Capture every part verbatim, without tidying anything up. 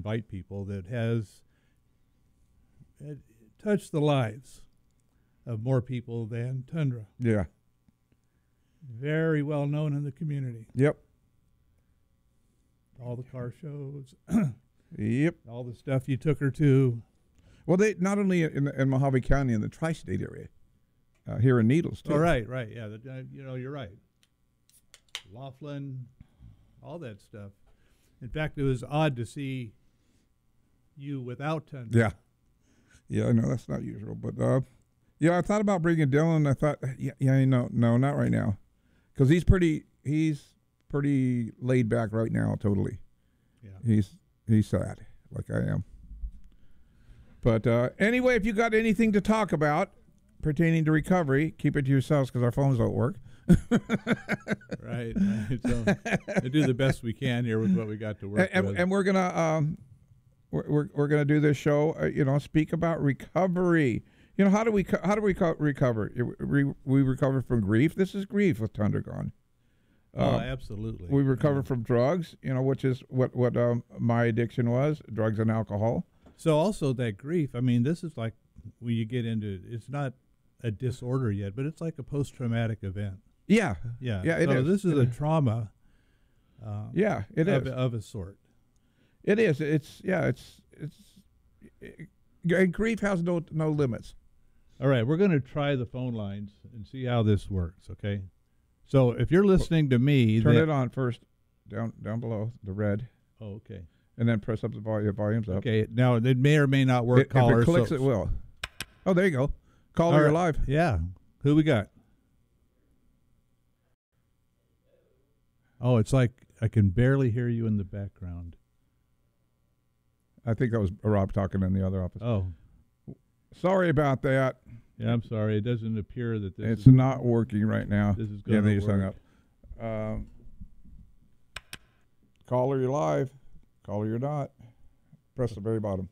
invite people that has uh, touched the lives of more people than Tundra. Yeah. Very well known in the community. Yep. All the car shows. Yep. All the stuff you took her to. Well, they not only in, in Mojave County in the tri-state area, uh, here in Needles too. Oh, right, right, yeah. The, uh, you know, you're right. Laughlin, all that stuff. In fact, it was odd to see you without Tundra. Yeah. Yeah, I know that's not usual, but uh, yeah, I thought about bringing Dylan. I thought, yeah, yeah, no, no, not right now, because he's pretty, he's pretty laid back right now. Totally. Yeah. He's he's sad, like I am. But uh, anyway, if you got anything to talk about pertaining to recovery, keep it to yourselves because our phones don't work. Right. right. So we do the best we can here with what we got to work and, with. And we're gonna um, we're we're, we're gonna do this show. Uh, you know, speak about recovery. You know, how do we co- how do we co- recover? We, we recover from grief. This is grief with Tundra gone. Oh, Uh, absolutely. we recover yeah. from drugs. You know, which is what what um, my addiction was: drugs and alcohol. So also that grief. I mean, this is like when you get into it's not a disorder yet, but it's like a post-traumatic event. Yeah, Yeah, yeah. It so is. this is It a is. trauma. Uh, Yeah, it of, is. of a sort. It is. It's yeah. It's it's. It, and grief has no no limits. All right, we're going to try the phone lines and see how this works. Okay, so if you're listening to me, Turn that, it on first, down down below the red, Oh, okay. and then press up the volume. Volumes up. Okay. Now it may or may not work. It, if caller, it clicks, so- it will. Oh, there you go. Caller, All you're right. live. Yeah. Who we got? Oh, it's like I can barely hear you in the background. I think that was Rob talking in the other office. Oh, Sorry about that. yeah. I'm sorry. It doesn't appear that this It's is not working right now. this is Yeah, going they to just hung work. up. Um, caller, you're live. Caller, you're not. Press the very bottom.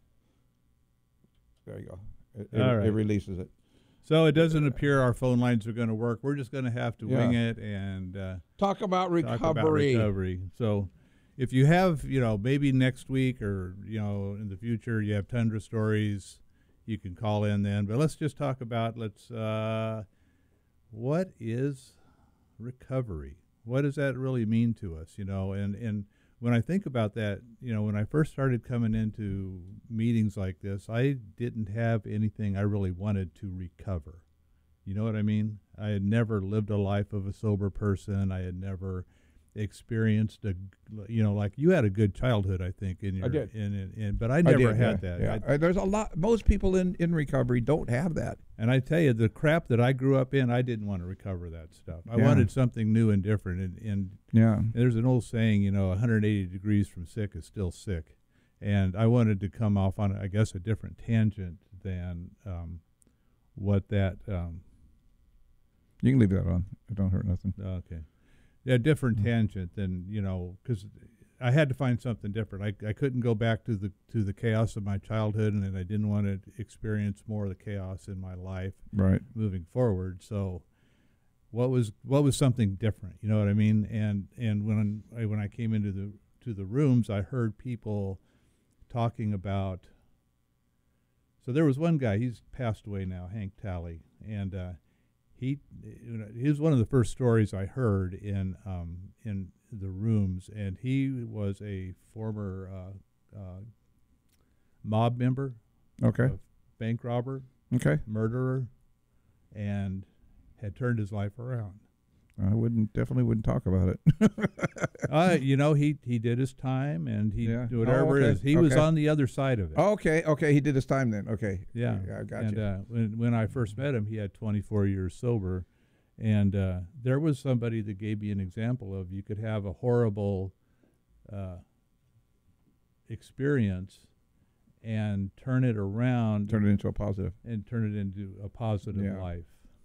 There you go. It, it, All right. it releases it. So it doesn't appear our phone lines are going to work. We're just going to have to Yeah. wing it and uh, Talk about recovery. talk about recovery. So if you have, you know, maybe next week or, you know, in the future, you have Tundra stories, you can call in then. But let's just talk about, let's, uh, what is recovery? What does that really mean to us, you know? And, and when I think about that, you know, when I first started coming into meetings like this, I didn't have anything I really wanted to recover. You know what I mean? I had never lived a life of a sober person. I had never experienced a, you know, like you had a good childhood, I think, in your, I did. in, in, in but I never did, had yeah, that. Yeah. I, Uh, there's a lot. Most people in, in recovery don't have that. and I tell you, the crap that I grew up in, I didn't want to recover that stuff. I Yeah. wanted something new and different. And, and Yeah. there's an old saying, you know, one hundred eighty degrees from sick is still sick. And I wanted to come off on, I guess, a different tangent than um, what that. Um, You can leave that on. It don't hurt nothing. okay. Yeah, different Mm-hmm. tangent than, you know, because I had to find something different. I, I couldn't go back to the to the chaos of my childhood, and then I didn't want to experience more of the chaos in my life Right. moving forward. So, what was what was something different? You know what I mean? And and when I, when I came into the to the rooms, I heard people talking about. So there was one guy. He's passed away now, Hank Talley, and uh, he you know, he was one of the first stories I heard in um, in the rooms, and he was a former uh, uh, mob member, Okay. a bank robber, Okay. murderer, and had turned his life around. I wouldn't definitely wouldn't talk about it. uh, you know, he he did his time, and he Yeah. whatever Oh, it okay. is. He was Okay. on the other side of it. Okay. Okay. He did his time then. Okay. Yeah, I got and you. uh, when when I first met him, he had twenty-four years sober, and uh, there was somebody that gave me an example of you could have a horrible uh, experience and turn it around Turn it into a positive. and turn it into a positive Yeah. life.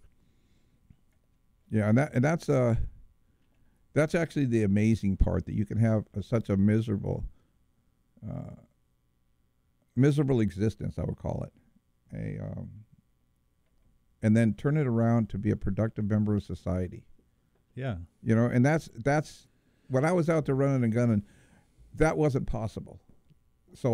Yeah, and that and that's uh that's actually the amazing part, that you can have a, such a miserable uh, miserable existence, I would call it, a um, and then turn it around to be a productive member of society. Yeah, You know, and that's that's when I was out there running and gunning, that wasn't possible.